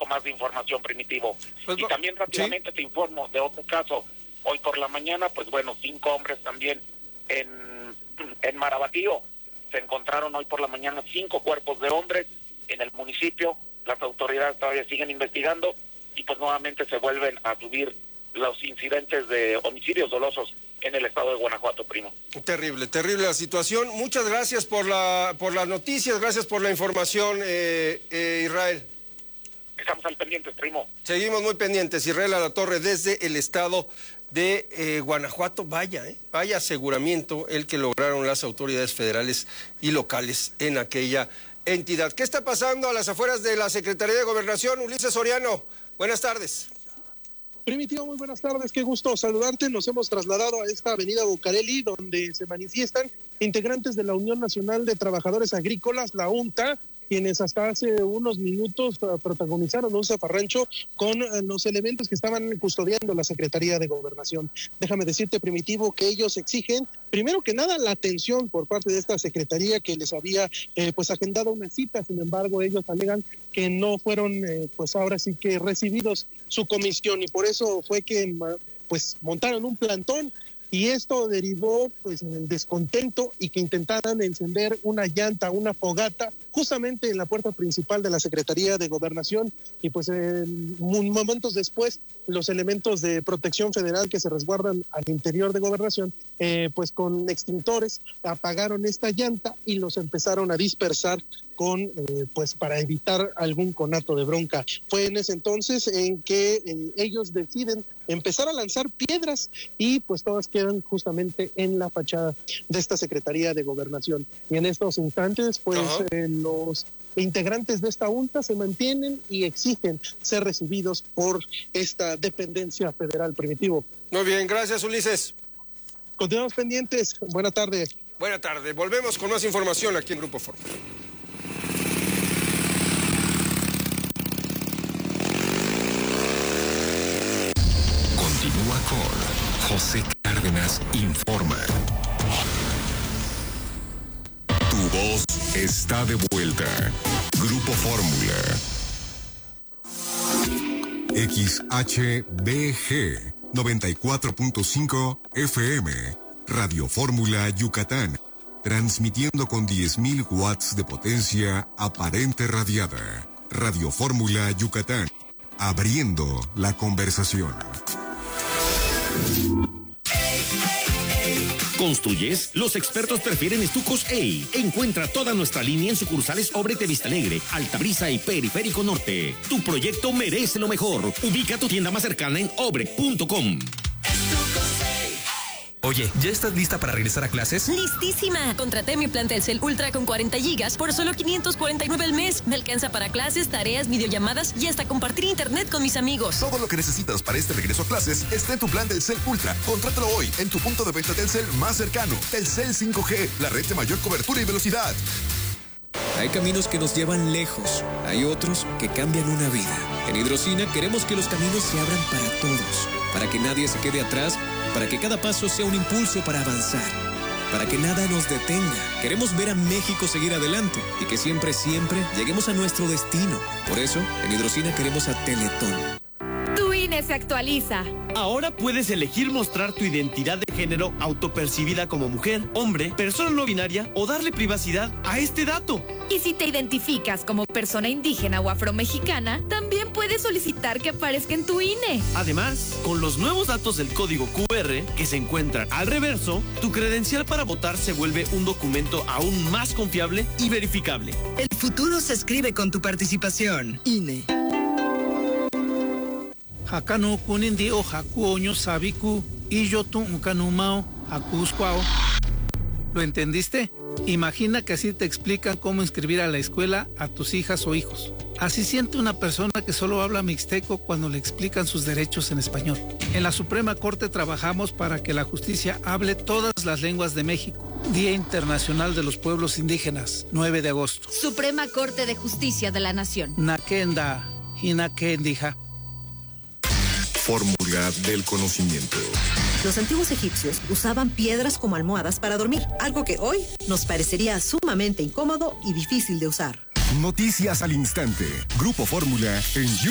más de información, Primitivo. Pues, y también rápidamente te informo de otro caso. Hoy por la mañana, pues bueno, 5 hombres también en Marabatío. Se encontraron hoy por la mañana 5 cuerpos de hombres en el municipio. Las autoridades todavía siguen investigando y pues nuevamente se vuelven a subir los incidentes de homicidios dolosos en el estado de Guanajuato, primo. Terrible la situación. Muchas gracias por las noticias, gracias por la información, Israel. Estamos al pendiente, primo. Seguimos muy pendientes. Israel Alatorre desde el estado de Guanajuato. Vaya aseguramiento el que lograron las autoridades federales y locales en aquella entidad. ¿Qué está pasando a las afueras de la Secretaría de Gobernación? Ulises Soriano, buenas tardes. Primitivo, muy buenas tardes, qué gusto saludarte. Nos hemos trasladado a esta avenida Bucareli, donde se manifiestan integrantes de la Unión Nacional de Trabajadores Agrícolas, la UNTA, quienes hasta hace unos minutos protagonizaron un zafarrancho con los elementos que estaban custodiando la Secretaría de Gobernación. Déjame decirte, Primitivo, que ellos exigen, primero que nada, la atención por parte de esta Secretaría que les había pues agendado una cita. Sin embargo, ellos alegan que no fueron pues ahora sí que recibidos su comisión, y por eso fue que pues montaron un plantón. Y esto derivó pues en el descontento y que intentaran encender una llanta, una fogata, justamente en la puerta principal de la Secretaría de Gobernación. Y pues momentos después, los elementos de protección federal que se resguardan al interior de Gobernación, pues con extintores apagaron esta llanta y los empezaron a dispersar con pues para evitar algún conato de bronca. Fue en ese entonces en que ellos deciden empezar a lanzar piedras y pues todas quedan justamente en la fachada de esta Secretaría de Gobernación. Y en estos instantes pues los integrantes de esta UNTA se mantienen y exigen ser recibidos por esta dependencia federal, Primitivo. Muy bien, gracias, Ulises. Continuamos pendientes. Buena tarde. Buena tarde. Volvemos con más información aquí en Grupo Fórmula. Continúa con José Cárdenas Informa. Tu voz está de vuelta. Grupo Fórmula. XHBG 94.5 FM. Radio Fórmula Yucatán. Transmitiendo con 10.000 watts de potencia aparente radiada. Radio Fórmula Yucatán. Abriendo la conversación. ¿Construyes? Los expertos prefieren Estucos EI. Encuentra toda nuestra línea en sucursales Obrek de Vista Alegre, Altabrisa y Periférico Norte. Tu proyecto merece lo mejor. Ubica tu tienda más cercana en obrek.com. Oye, ¿ya estás lista para regresar a clases? ¡Listísima! Contraté mi plan Telcel Ultra con 40 gigas por solo 549 al mes. Me alcanza para clases, tareas, videollamadas y hasta compartir internet con mis amigos. Todo lo que necesitas para este regreso a clases está en tu plan Telcel Ultra. Contrátalo hoy en tu punto de venta Telcel más cercano. Telcel 5G, la red de mayor cobertura y velocidad. Hay caminos que nos llevan lejos. Hay otros que cambian una vida. En Hidrocina queremos que los caminos se abran para todos. Para que nadie se quede atrás. Para que cada paso sea un impulso para avanzar, para que nada nos detenga. Queremos ver a México seguir adelante y que siempre lleguemos a nuestro destino. Por eso, en Hidrocina queremos a Teletón. Tu INE se actualiza. Ahora puedes elegir mostrar tu identidad de género autopercibida como mujer, hombre, persona no binaria o darle privacidad a este dato. Y si te identificas como persona indígena o afromexicana, también puedes solicitar que aparezca en tu INE. Además, con los nuevos datos del código QR que se encuentran al reverso, tu credencial para votar se vuelve un documento aún más confiable y verificable. El futuro se escribe con tu participación. INE. Hakano kunindi o hakuoño sabiku y yo tu ukanumao hakuskwao. ¿Lo entendiste? Imagina que así te explican cómo inscribir a la escuela a tus hijas o hijos. Así siente una persona que solo habla mixteco cuando le explican sus derechos en español. En la Suprema Corte trabajamos para que la justicia hable todas las lenguas de México. Día Internacional de los Pueblos Indígenas, 9 de agosto. Suprema Corte de Justicia de la Nación. Nakenda, Hinakendija. Fórmula del conocimiento. Los antiguos egipcios usaban piedras como almohadas para dormir, algo que hoy nos parecería sumamente incómodo y difícil de usar. Noticias al instante. Grupo Fórmula en YouTube.